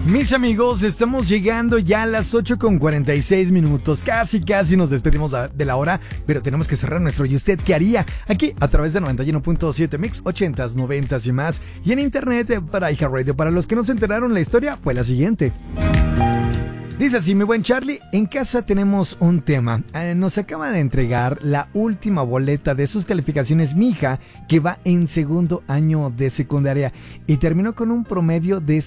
Mis amigos, estamos llegando ya a las 8:46. Casi nos despedimos de la hora, pero tenemos que cerrar nuestro ¿y usted qué haría? Aquí a través de 91.7 Mix, 80s, 90s y más. Y en internet para iHeartRadio. Para los que no se enteraron, la historia fue la siguiente. Dice así, mi buen Charlie, en casa tenemos un tema. Nos acaba de entregar la última boleta de sus calificaciones mi hija, que va en segundo año de secundaria y terminó con un promedio de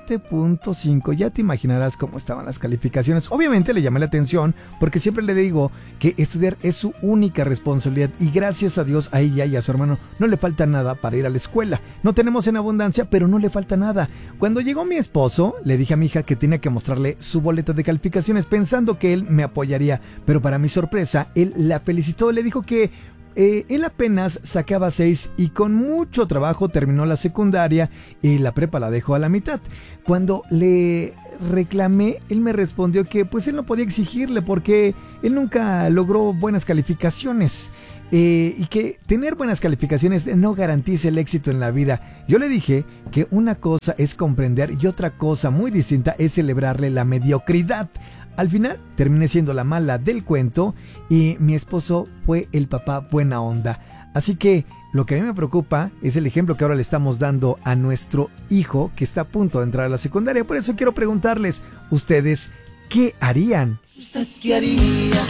7.5. Ya te imaginarás cómo estaban las calificaciones. Obviamente le llamé la atención porque siempre le digo que estudiar es su única responsabilidad y gracias a Dios a ella y a su hermano no le falta nada para ir a la escuela. No tenemos en abundancia, pero no le falta nada. Cuando llegó mi esposo, le dije a mi hija que tenía que mostrarle su boleta de calificaciones pensando que él me apoyaría, pero para mi sorpresa él la felicitó, le dijo que él apenas sacaba 6 y con mucho trabajo terminó la secundaria y la prepa la dejó a la mitad. Cuando le reclamé, él me respondió que pues él no podía exigirle porque él nunca logró buenas calificaciones. Y que tener buenas calificaciones no garantiza el éxito en la vida. Yo le dije que una cosa es comprender y otra cosa muy distinta es celebrarle la mediocridad. Al final terminé siendo la mala del cuento y mi esposo fue el papá buena onda. Así que lo que a mí me preocupa es el ejemplo que ahora le estamos dando a nuestro hijo que está a punto de entrar a la secundaria. Por eso quiero preguntarles, ¿ustedes qué harían? ¿Usted qué haría?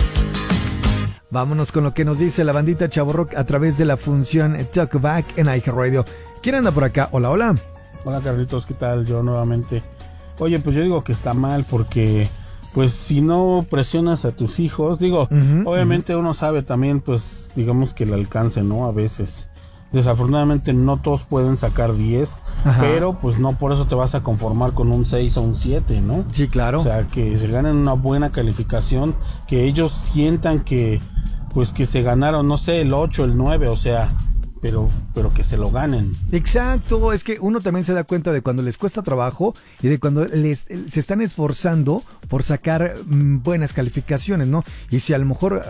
Vámonos con lo que nos dice la bandita Chavorrock a través de la función Talkback en iHeartRadio. ¿Quién anda por acá? Hola, hola. Hola, Carlitos, ¿qué tal? Yo nuevamente. Oye, pues yo digo que está mal porque, pues, si no presionas a tus hijos, digo, obviamente uno sabe también, pues, digamos que el alcance, ¿no? A veces. Desafortunadamente no todos pueden sacar 10, pero pues no por eso te vas a conformar con un 6 o un 7, ¿no? Sí, claro. O sea, que se ganen una buena calificación, que ellos sientan que, pues que se ganaron, no sé, el 8, el 9, o sea, pero que se lo ganen. Exacto, es que uno también se da cuenta de cuando les cuesta trabajo y de cuando se están esforzando por sacar buenas calificaciones, ¿no? Y si a lo mejor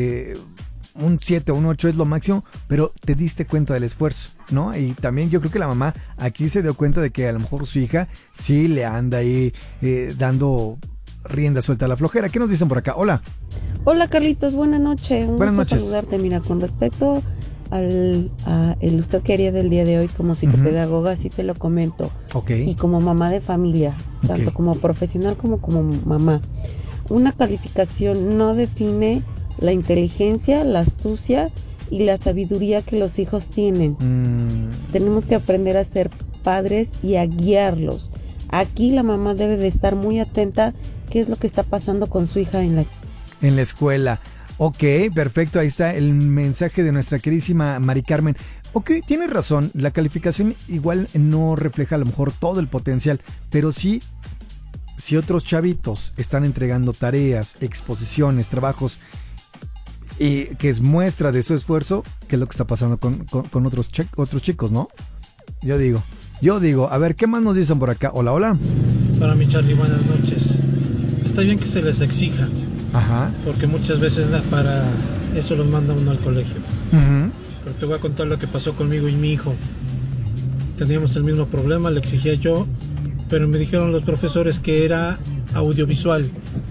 un 7 o un 8 es lo máximo, pero te diste cuenta del esfuerzo, ¿no? Y también yo creo que la mamá aquí se dio cuenta de que a lo mejor su hija sí le anda ahí dando rienda suelta a la flojera. ¿Qué nos dicen por acá? Hola. Hola, Carlitos, buenas noches. Buenas noches. Saludarte. Mira, con respecto el usted que haría del día de hoy como psicopedagoga, sí te lo comento. Okay. Y como mamá de familia, tanto como profesional como mamá. Una calificación no define la inteligencia, la astucia y la sabiduría que los hijos tienen. Tenemos que aprender a ser padres y a guiarlos. Aquí la mamá debe de estar muy atenta qué es lo que está pasando con su hija en la escuela. Ok, perfecto, ahí está el mensaje de nuestra queridísima Mari Carmen. Ok, tienes razón, la calificación igual no refleja a lo mejor todo el potencial, pero sí, si otros chavitos están entregando tareas, exposiciones, trabajos, y que es muestra de su esfuerzo, ¿qué es lo que está pasando con otros chicos, no? Yo digo, a ver, ¿qué más nos dicen por acá? Hola, hola. Para mi Charlie, buenas noches. Está bien que se les exija, porque muchas veces para eso los manda uno al colegio. Pero te voy a contar lo que pasó conmigo y mi hijo. Teníamos el mismo problema, le exigía yo, pero me dijeron los profesores que era audiovisual.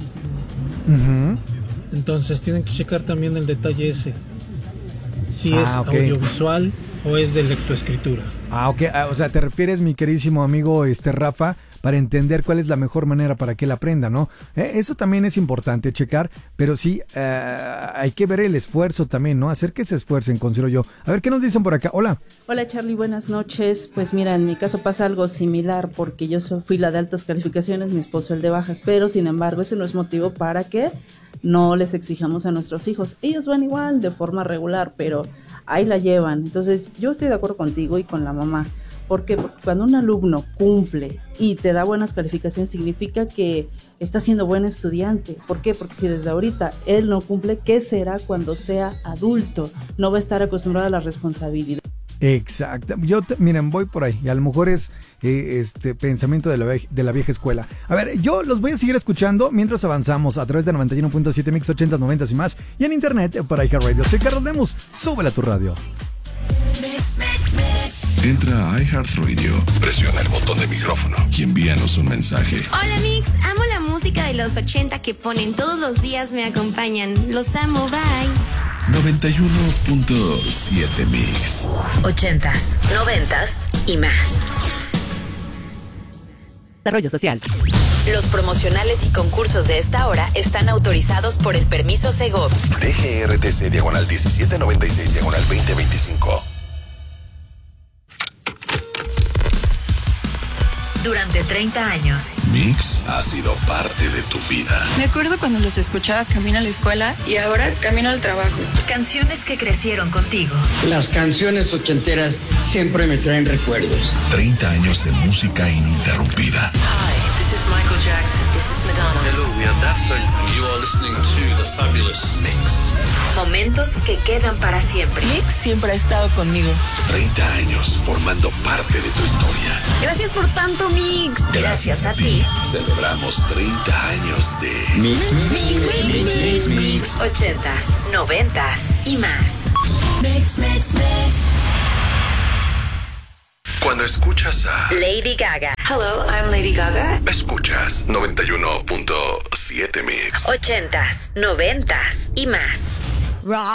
Entonces tienen que checar también el detalle ese, si es audiovisual o es de lectoescritura. Ok, o sea, te refieres, mi queridísimo amigo Rafa, para entender cuál es la mejor manera para que él aprenda, ¿no? Eso también es importante checar, pero sí, hay que ver el esfuerzo también, ¿no? Hacer que se esfuercen, considero yo. A ver, ¿qué nos dicen por acá? Hola. Hola, Charlie, buenas noches. Pues mira, en mi caso pasa algo similar, porque yo fui la de altas calificaciones, mi esposo el de bajas, pero sin embargo eso no es motivo para que no les exijamos a nuestros hijos. Ellos van igual, de forma regular, pero ahí la llevan. Entonces, yo estoy de acuerdo contigo y con la mamá. ¿Por qué? Porque cuando un alumno cumple y te da buenas calificaciones, significa que está siendo buen estudiante. ¿Por qué? Porque si desde ahorita él no cumple, ¿qué será cuando sea adulto? No va a estar acostumbrado a la responsabilidad. Exacto. Miren, voy por ahí. Y a lo mejor es pensamiento de la vieja escuela. A ver, yo los voy a seguir escuchando mientras avanzamos a través de 91.7 Mix 80s, 90s y más. Y en internet para iHeartRadio. Soy Carlos Lemus. Súbela a tu radio. Mix. Entra a iHeartRadio, presiona el botón de micrófono y envíanos un mensaje. Hola Mix, amo la música de los 80 que ponen todos los días, me acompañan. Los amo, bye. 91.7 Mix. 80s, 90s y más. Desarrollo social. Los promocionales y concursos de esta hora están autorizados por el permiso Segov. DGRTC /1796/2025. Durante 30 años. Mix ha sido parte de tu vida. Me acuerdo cuando los escuchaba camino a la escuela y ahora camino al trabajo. Canciones que crecieron contigo. Las canciones ochenteras siempre me traen recuerdos. 30 años de música ininterrumpida. Hi, this is Michael Jackson. This is Madonna. Hello, we are Daft Punk. You are listening to The Fabulous Mix. Momentos que quedan para siempre. Mix siempre ha estado conmigo. 30 años formando parte de tu historia. Gracias por tanto, Mix. Gracias a ti. Celebramos 30 años de Mix. 80s, 90s y más. Mix. Cuando escuchas a Lady Gaga. Hello, I'm Lady Gaga. escuchas 91.7 Mix. 80s, 90s y más.